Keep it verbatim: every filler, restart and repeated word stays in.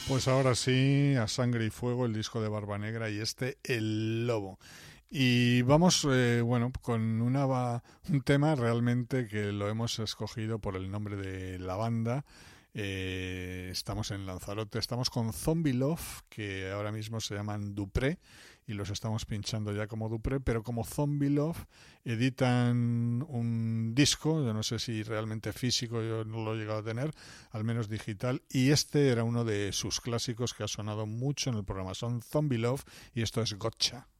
Pues ahora sí, A Sangre y Fuego, el disco de Barba Negra, y este, El Lobo. Y vamos, eh, bueno, con una va- un tema realmente que lo hemos escogido por el nombre de la banda. Eh, estamos en Lanzarote, estamos con Zombie Love, que ahora mismo se llaman Dupré, y los estamos pinchando ya como Dupré, pero como Zombie Love editan un disco, yo no sé si realmente físico, yo no lo he llegado a tener, al menos digital, y este era uno de sus clásicos que ha sonado mucho en el programa. Son Zombie Love y esto es Gotcha.